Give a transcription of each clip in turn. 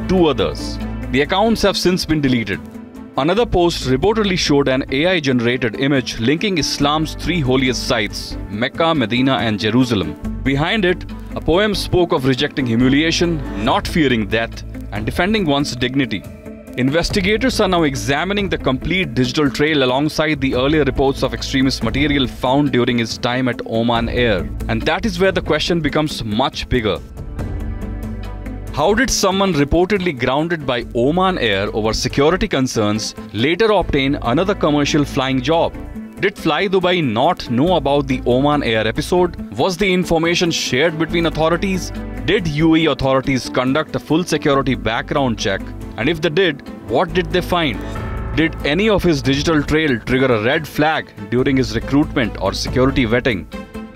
two others. The accounts have since been deleted. Another post reportedly showed an AI-generated image linking Islam's three holiest sites, Mecca, Medina and Jerusalem. Behind it, a poem spoke of rejecting humiliation, not fearing death, and defending one's dignity. Investigators are now examining the complete digital trail alongside the earlier reports of extremist material found during his time at Oman Air. And that is where the question becomes much bigger. How did someone reportedly grounded by Oman Air over security concerns later obtain another commercial flying job? Did Fly Dubai not know about the Oman Air episode? Was the information shared between authorities? Did UAE authorities conduct a full security background check? And if they did, what did they find? Did any of his digital trail trigger a red flag during his recruitment or security vetting?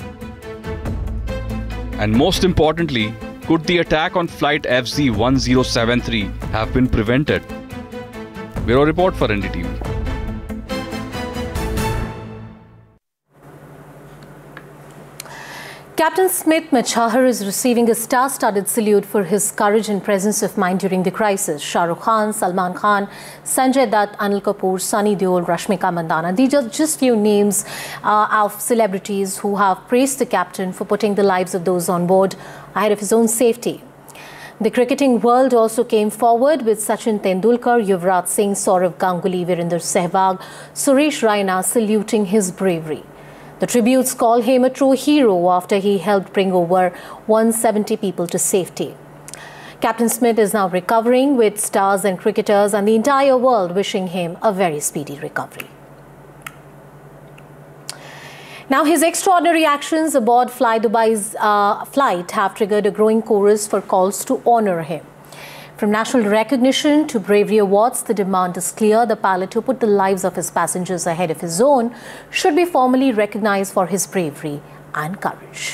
And most importantly, could the attack on flight FZ1073 have been prevented? Bureau Report for NDTV. Captain Smit Machhar is receiving a star-studded salute for his courage and presence of mind during the crisis. Shah Rukh Khan, Salman Khan, Sanjay Dutt, Anil Kapoor, Sunny Deol, Rashmika Mandanna. These are just few names of celebrities who have praised the captain for putting the lives of those on board ahead of his own safety. The cricketing world also came forward with Sachin Tendulkar, Yuvraj Singh, Saurav Ganguly, Virender Sehwag, Suresh Raina saluting his bravery. The tributes call him a true hero after he helped bring over 170 people to safety. Captain Smit is now recovering, with stars and cricketers and the entire world wishing him a very speedy recovery. Now, his extraordinary actions aboard Fly Dubai's flight have triggered a growing chorus for calls to honor him. From national recognition to bravery awards, the demand is clear. The pilot who put the lives of his passengers ahead of his own should be formally recognized for his bravery and courage.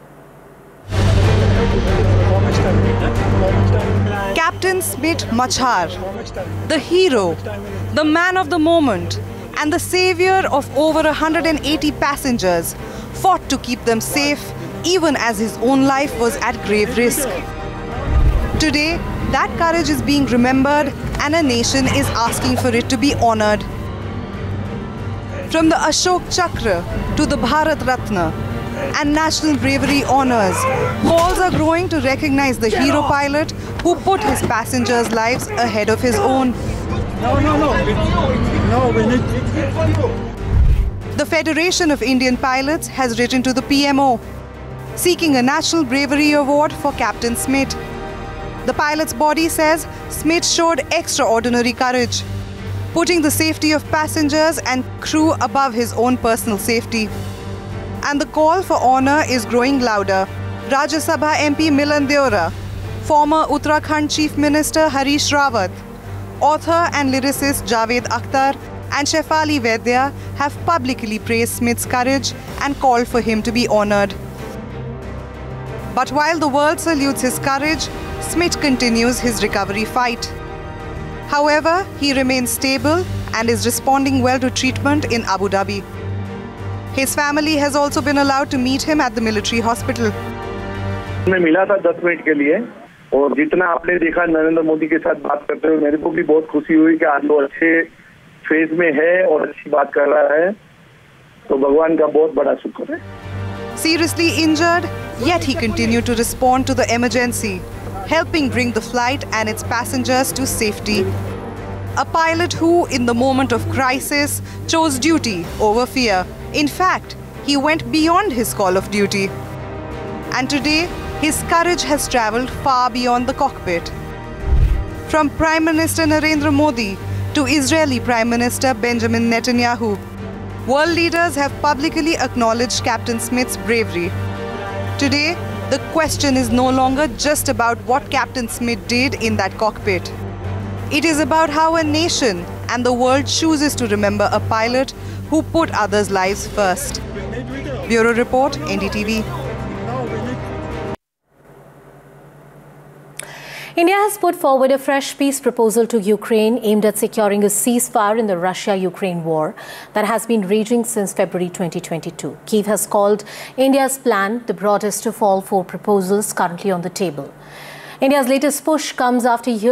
Captain Smit Machhar, the hero, the man of the moment, and the savior of over 180 passengers, fought to keep them safe even as his own life was at grave risk. Today, that courage is being remembered and a nation is asking for it to be honored. From the Ashok Chakra to the Bharat Ratna and national bravery honors, calls are growing to recognize the hero pilot who put his passengers' lives ahead of his own. The Federation of Indian Pilots has written to the PMO, seeking a National Bravery Award for Captain Smit. The pilot's body says Smit showed extraordinary courage, putting the safety of passengers and crew above his own personal safety. And the call for honor is growing louder. Rajya Sabha MP Milan Deora, former Uttarakhand Chief Minister Harish Rawat, author and lyricist Javed Akhtar and Shefali Vaidya have publicly praised Smit's courage and called for him to be honored. But while the world salutes his courage, Smit continues his recovery fight. However, he remains stable and is responding well to treatment in Abu Dhabi. His family has also been allowed to meet him at the military hospital. मैं मिला था 10 minute के लिए और जितना आपने देखा नरेंद्र मोदी के साथ बात करते हुए मेरे को भी बहुत खुशी हुई कि आज वो अच्छे फेज में है और अच्छी बात कर रहा है तो भगवान का बहुत बड़ा शुक्र है. Seriously injured, yet he continued to respond to the emergency, helping bring the flight and its passengers to safety. A pilot who, in the moment of crisis, chose duty over fear. In fact, he went beyond his call of duty. And today, his courage has travelled far beyond the cockpit. From Prime Minister Narendra Modi to Israeli Prime Minister Benjamin Netanyahu, world leaders have publicly acknowledged Captain Smit's bravery. Today, the question is no longer just about what Captain Smit did in that cockpit. It is about how a nation and the world chooses to remember a pilot who put others' lives first. Bureau Report, NDTV. India has put forward a fresh peace proposal to Ukraine aimed at securing a ceasefire in the Russia-Ukraine war that has been raging since February 2022. Kyiv has called India's plan the broadest of all four proposals currently on the table. India's latest push comes after years